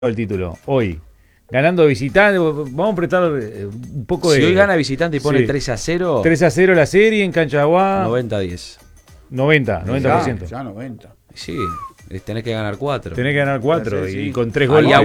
el título hoy. Ganando visitante, vamos a prestar un poco de. Si hoy gana visitante y pone Sí. 3-0. 3-0 la serie en Cancha de Aguada. 90-10. 90%. Ya 90. Sí, tenés que ganar 4. Tenés que ganar 4 Sí, y sí. con 3 Ahí goles.